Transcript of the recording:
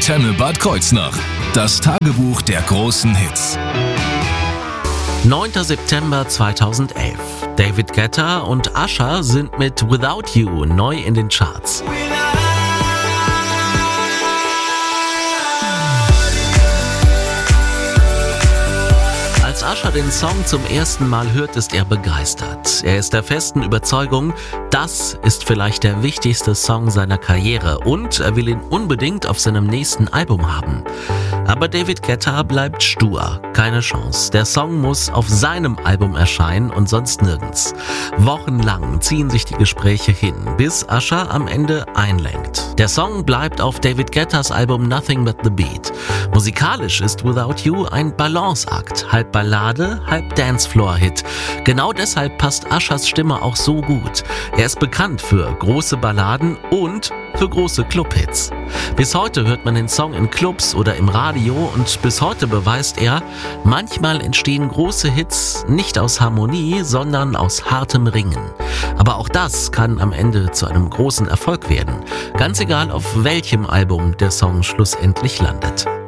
Antenne Bad Kreuznach. Das Tagebuch der großen Hits. 9. September 2011. David Guetta und Usher sind mit Without You neu in den Charts. Als Usher den Song zum ersten Mal hört, ist er begeistert. Er ist der festen Überzeugung, das ist vielleicht der wichtigste Song seiner Karriere und er will ihn unbedingt auf seinem nächsten Album haben. Aber David Guetta bleibt stur, keine Chance. Der Song muss auf seinem Album erscheinen und sonst nirgends. Wochenlang ziehen sich die Gespräche hin, bis Usher am Ende einlenkt. Der Song bleibt auf David Guettas Album Nothing But The Beat. Musikalisch ist Without You ein Balanceakt, halb Ballade, halb Dancefloor-Hit. Genau deshalb passt Ushers Stimme auch so gut. Er ist bekannt für große Balladen und für große Clubhits. Bis heute hört man den Song in Clubs oder im Radio und bis heute beweist er, manchmal entstehen große Hits nicht aus Harmonie, sondern aus hartem Ringen. Aber auch das kann am Ende zu einem großen Erfolg werden. Ganz egal, auf welchem Album der Song schlussendlich landet.